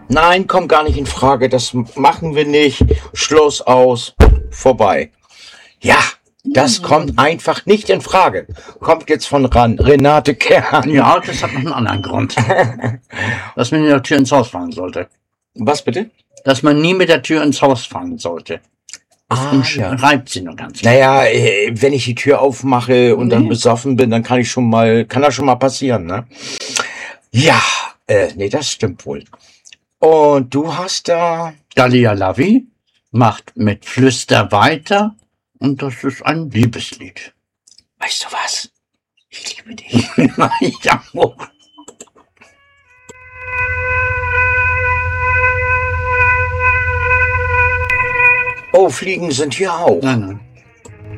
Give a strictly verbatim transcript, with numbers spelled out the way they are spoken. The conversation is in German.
Nein, kommt gar nicht in Frage. Das machen wir nicht. Schluss, aus, vorbei. Ja, das kommt einfach nicht in Frage. Kommt jetzt von Ran Renate Kern. Ja, das hat noch einen anderen Grund. Dass man mit der Tür ins Haus fallen sollte. Was bitte? Dass man nie mit der Tür ins Haus fallen sollte. Ah, ja. Reibt sie nur ganz. Naja, äh, wenn ich die Tür aufmache und Nee. dann besoffen bin, dann kann ich schon mal, kann das schon mal passieren, ne? Ja, äh, nee, das stimmt wohl. Und du hast da... Dalia Lavi macht mit Flüster weiter und das ist ein Liebeslied. Weißt du was? Ich liebe dich. Ja, oh. Oh, Fliegen sind hier auch. Nein, nein.